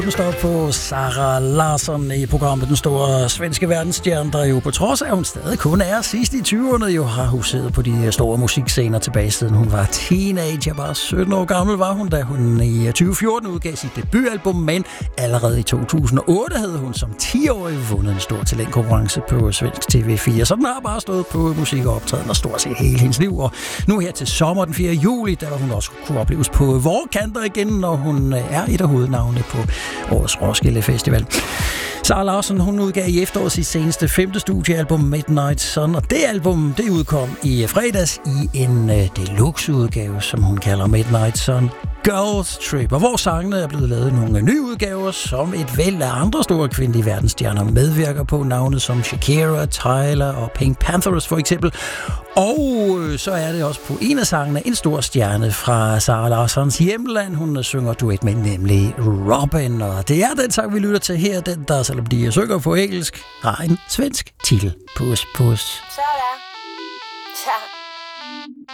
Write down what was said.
Du står på Sara Larsson i programmet Den Store Svenske Verdensstjerne, der jo på trods af, at hun stadig kun er sidst i 20'erne, jo har huset på de store musikscener tilbage siden hun var teenager. Bare 17 år gammel var hun, da hun i 2014 udgav sit debutalbum, men allerede i 2008 havde hun som 10-årig vundet en stor talentkonkurrence på svensk TV4. Så den har bare stået på musik og optræden og stort set hele hendes liv. Og nu her til sommer den 4. juli, der hun også kunne opleves på vore kanter igen, når hun er et af hovednavnene på årets Roskilde Festival. Sara Larsson, hun udgav i efteråret sit seneste 5. studiealbum Midnight Sun, og det album, det udkom i fredags i en deluxe-udgave, som hun kalder Midnight Sun Girls Trip, og hvor sangene er blevet lavet nogle nye udgaver, som et væld af andre store kvindelige verdensstjerner medvirker på, navnet som Shakira, Tyler og Pink Panthers for eksempel. Og så er det også på en af sangene en stor stjerne fra Sara Larssons hjemland. Hun synger duet med, nemlig Robin, og det er den sang, vi lytter til her. Den, der selvom de synger på engelsk, har en svensk titel. Puss, puss. Sådan. Ja.